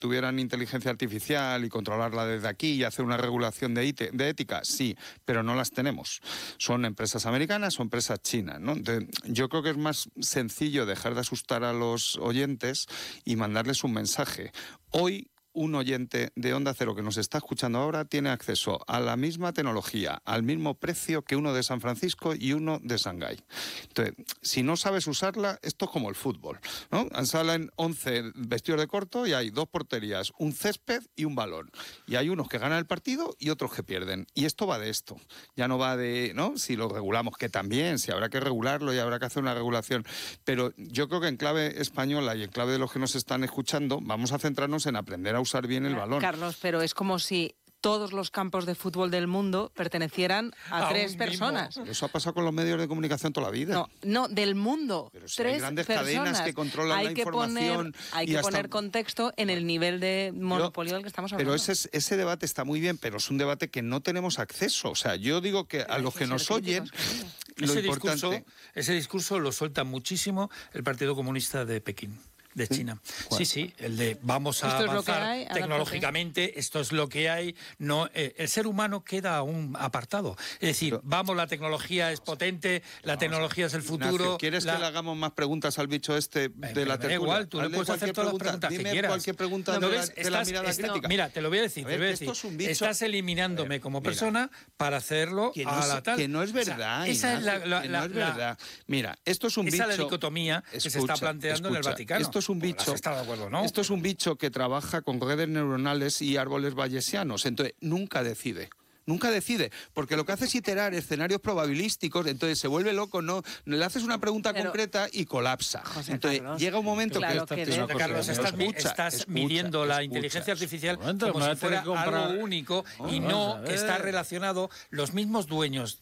tuvieran inteligencia artificial y controlarla desde aquí y hacer una regulación de ética? Sí, pero no las tenemos. Son empresas americanas o empresas chinas, ¿no? Entonces, yo creo que es más sencillo dejar de asustar a los oyentes y mandarles un mensaje. Hoy, un oyente de Onda Cero que nos está escuchando ahora tiene acceso a la misma tecnología, al mismo precio que uno de San Francisco y uno de Shanghái. Entonces, si no sabes usarla, esto es como el fútbol, ¿no? Salen 11 vestidos de corto y hay 2 porterías, un césped y un balón. Y hay unos que ganan el partido y otros que pierden. Y esto va de esto. Ya no va de, ¿no? Si lo regulamos, que también, si habrá que regularlo y habrá que hacer una regulación. Pero yo creo que en clave española y en clave de los que nos están escuchando, vamos a centrarnos en aprender a usar bien el balón. Carlos, pero es como si todos los campos de fútbol del mundo pertenecieran a 3 personas. Eso ha pasado con los medios de comunicación toda la vida. No, del mundo. Pero si 3 hay grandes personas. Cadenas que controlan la información. Hay que poner contexto en el nivel de monopolio del que estamos hablando. Pero ese debate está muy bien, pero es un debate que no tenemos acceso. O sea, yo digo que a los que nos oyen, lo importante... Ese discurso lo suelta muchísimo el Partido Comunista de Pekín. De China. ¿Cuál? Sí, el de vamos a avanzar tecnológicamente, esto es lo que hay. No, el ser humano queda aún apartado. Es decir, la tecnología es potente, la tecnología es el futuro. Ignacio, ¿quieres que le hagamos más preguntas al bicho este de la tertulia? Da igual, tú le puedes hacer todas las preguntas que quieras. Cualquier pregunta de la mirada crítica. Mira, te lo voy a decir. Estás eliminándome como persona para hacerlo a la tal. Que no es verdad. Esa es no es verdad. Mira, esto es un bicho. Esa es la dicotomía que se está planteando en el Vaticano. Esto es un bicho. ¿Está de acuerdo, no? Esto es un bicho que trabaja con redes neuronales y árboles bayesianos. Entonces, nunca decide. Nunca decide, porque lo que hace es iterar escenarios probabilísticos, entonces se vuelve loco, no le haces una pregunta concreta y colapsa. José entonces Carlos, llega un momento Carlos, estás midiendo la inteligencia artificial como si fuera algo único y no está relacionado. Los mismos dueños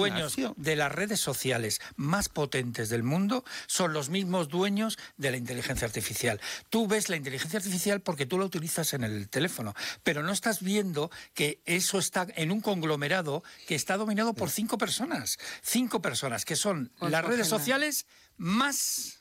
de las redes sociales más potentes del mundo son los mismos dueños de la inteligencia artificial. Tú ves la inteligencia artificial porque tú la utilizas en el teléfono, pero no estás viendo que eso está en un conglomerado que está dominado por 5 personas. 5 personas, que son las redes sociales más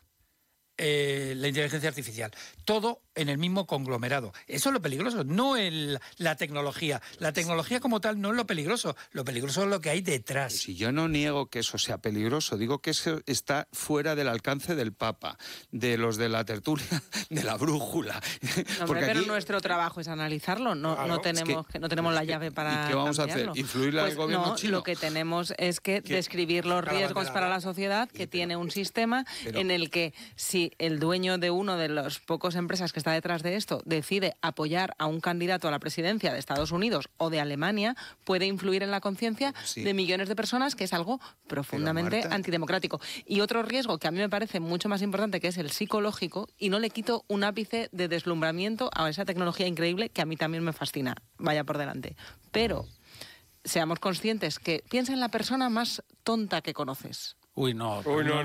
la inteligencia artificial. Todo en el mismo conglomerado. Eso es lo peligroso, no la tecnología. La tecnología como tal no es lo peligroso. Lo peligroso es lo que hay detrás. Si yo no niego que eso sea peligroso, digo que eso está fuera del alcance del Papa, de los de la tertulia, de la brújula. Pero nuestro trabajo es analizarlo. No tenemos la llave para ¿y qué vamos cambiarlo? a hacer? ¿Influirle al gobierno chino? Lo que tenemos es que describir los riesgos para la sociedad, que tiene un sistema en el que si el dueño de uno de las pocas empresas que está detrás de esto decide apoyar a un candidato a la presidencia de Estados Unidos o de Alemania, puede influir en la conciencia de millones de personas, que es algo profundamente antidemocrático. Y otro riesgo que a mí me parece mucho más importante, que es el psicológico, y no le quito un ápice de deslumbramiento a esa tecnología increíble que a mí también me fascina, vaya por delante. Pero seamos conscientes que piensa en la persona más tonta que conoces. No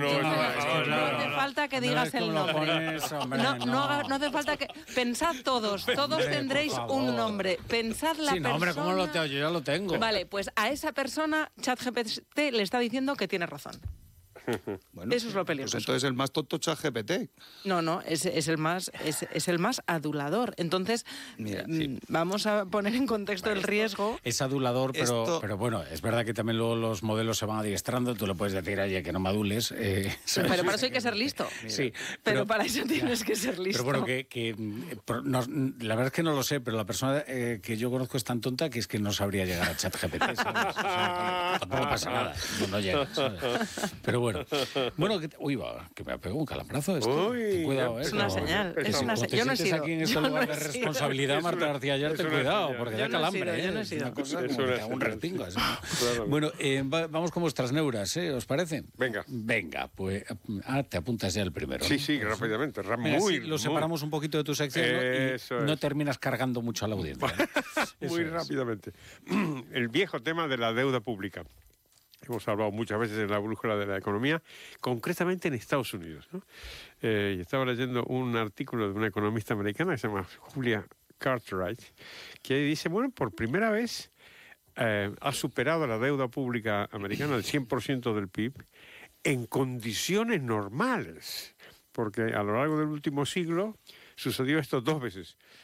hace falta que digas el nombre. No hace falta que... Pensad todos tendréis un nombre. Pensad la persona... hombre, ¿cómo lo tengo? Yo ya lo tengo. Vale, pues a esa persona ChatGPT le está diciendo que tiene razón. Bueno, eso es lo peligroso. Pues entonces el más tonto ChatGPT. No, es el más adulador. Entonces, vamos a poner en contexto el riesgo. Es adulador, pero bueno, es verdad que también luego los modelos se van adiestrando. Tú le puedes decir, oye, que no me adules. Pero para eso hay que ser listo. Sí, pero para eso tienes que ser listo. Pero bueno, la verdad es que no lo sé, pero la persona que yo conozco es tan tonta que es que no sabría llegar a ChatGPT, ¿sabes? O sea, tampoco pasa nada, no llega, ¿sabes? Pero bueno, que me ha pegado un calambrazo esto. Cuidado, es una señal. Yo no he sido. Aquí en este lugar de responsabilidad, Marta García Ayarte, cuidado, porque da calambre. Yo no he sido. Un respingo. Bueno, vamos con vuestras neuras, ¿os parece? Venga, pues te apuntas ya el primero. Sí, rápidamente. Lo separamos un poquito de tu sección, ¿no? Y no terminas cargando mucho a la audiencia. Muy rápidamente. El viejo tema de la deuda pública. Hemos hablado muchas veces en la brújula de la economía, concretamente en Estados Unidos, ¿no? Y estaba leyendo un artículo de una economista americana que se llama Julia Cartwright, que dice, por primera vez ha superado la deuda pública americana el 100% del PIB en condiciones normales, porque a lo largo del último siglo sucedió esto 2 veces.